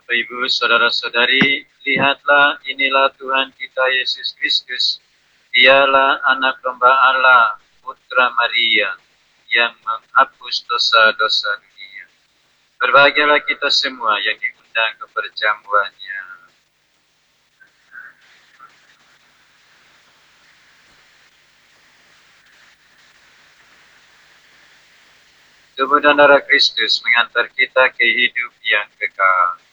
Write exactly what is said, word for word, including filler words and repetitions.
Bapak Ibu, saudara-saudari, lihatlah inilah Tuhan kita Yesus Kristus. Dialah anak domba Allah, putra Maria, yang menghapus dosa-dosa dunia. Berbahagialah kita semua yang diundang ke perjamuannya. Tubuh dan darah Kristus mengantar kita ke hidup yang kekal.